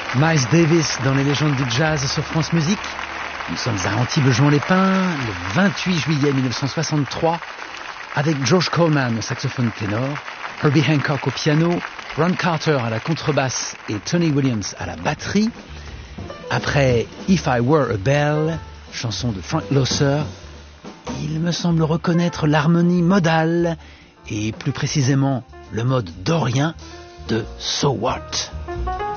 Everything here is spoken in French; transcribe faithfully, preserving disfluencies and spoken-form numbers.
Miles Davis dans les légendes du jazz sur France Musique. Nous sommes à Antibes-Juan-les-Pins, le vingt-huit juillet mille neuf cent soixante-trois, avec George Coleman au saxophone ténor, Herbie Hancock au piano, Ron Carter à la contrebasse et Tony Williams à la batterie. Après If I Were a Bell, chanson de Frank Loesser, il me semble reconnaître l'harmonie modale et plus précisément le mode dorien de So What.